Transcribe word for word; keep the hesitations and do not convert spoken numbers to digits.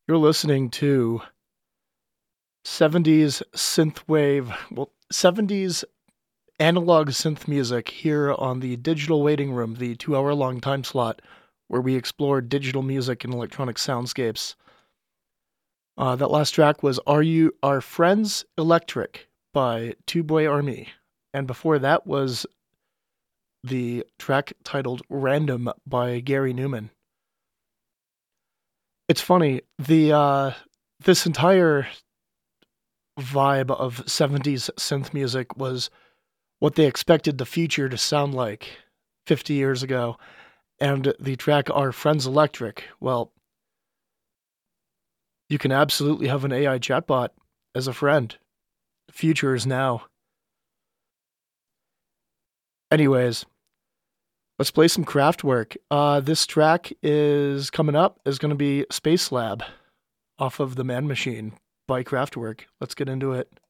You're listening to seventies synthwave, well, seventies analog synth music here on the Digital Waiting Room, the two-hour-long time slot where we explore digital music and electronic soundscapes. Uh, that last track was Are You Our Friends Electric by Two Boy Army. And before that was the track titled Random by Gary Newman. It's funny, the uh, this entire vibe of seventies synth music was what they expected the future to sound like fifty years ago. And the track Our Friends Electric, well, you can absolutely have an A I chatbot as a friend. The future is now. Anyways, let's play some Kraftwerk. Uh, this track is coming up is going to be Space Lab off of The Man Machine by Kraftwerk. Let's get into it.